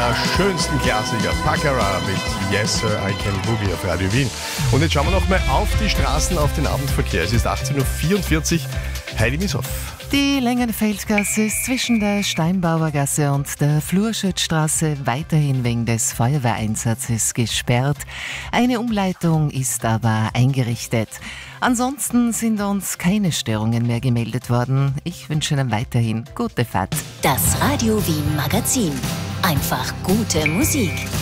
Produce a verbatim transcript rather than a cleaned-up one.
der schönsten Klassiker, Baccarat mit Yes Sir, I Can Boogie auf Radio Wien. Und jetzt schauen wir noch mal auf die Straßen, auf den Abendverkehr. Es ist achtzehn Uhr vierundvierzig. Heidi Mieshoff. Die Längenfeldgasse ist zwischen der Steinbauergasse und der Flurschützstraße weiterhin wegen des Feuerwehreinsatzes gesperrt. Eine Umleitung ist aber eingerichtet. Ansonsten sind uns keine Störungen mehr gemeldet worden. Ich wünsche Ihnen weiterhin gute Fahrt. Das Radio Wien Magazin. Einfach gute Musik.